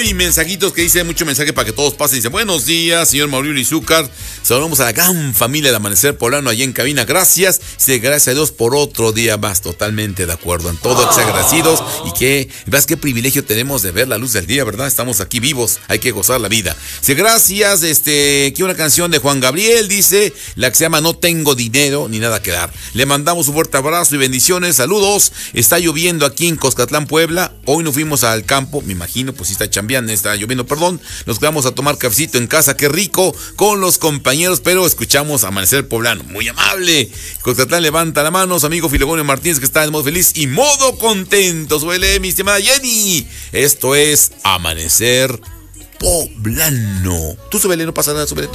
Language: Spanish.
hay mensajitos que dice, mucho mensaje para que todos pasen. Dice, buenos días, señor Mauricio Izúcar. Saludamos a la gran familia de Amanecer Poblano allá en cabina. Gracias. Dice, gracias a Dios por otro día más. Totalmente de acuerdo en todo. Agradecidos. Y que, ¿ves qué privilegio tenemos de ver la luz del día, verdad? Estamos aquí vivos. Hay que gozar la vida. Dice, gracias. Aquí una canción de Juan Gabriel, dice, la que se llama No tengo dinero ni nada que dar. Le mandamos un fuerte abrazo y bendiciones. Saludos. Está lloviendo aquí en Coscatlán, Puebla. Hoy nos fuimos al campo. Me imagino, pues sí está chambeando, está lloviendo, perdón. Nos quedamos a tomar cafecito en casa. Qué rico con los compañeros, pero escuchamos Amanecer Poblano. Muy amable. Coscatlán levanta la mano. Su amigo Filegonio Martínez, que está en modo feliz y modo contento. Suele, mi estimada Jenny. Esto es Amanecer Poblano. Tú súbele, no pasa nada, súbele.